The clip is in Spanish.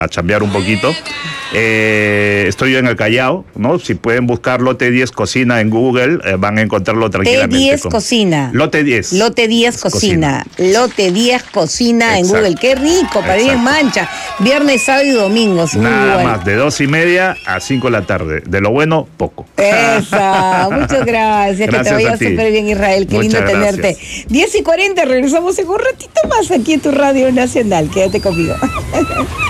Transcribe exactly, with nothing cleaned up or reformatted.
a chambear un poquito. Eh, estoy en el Callao, ¿no? Si pueden buscarlo T diez Cocina en Google, eh, van a encontrarlo tranquilamente. T diez con... Cocina. Lote diez. Lote diez Cocina. Cocina. Lote diez Cocina. Exacto. En Google. Qué rico, para ir en mancha. Viernes, sábado y domingo. Nada bueno. más, de dos y media a cinco de la tarde. De lo bueno, poco. Esa, muchas gracias. gracias. Que te vaya súper bien, Israel. Qué muchas lindo gracias. tenerte. diez y cuarenta, regresamos en un ratito más aquí en tu Radio Nacional. Quédate conmigo.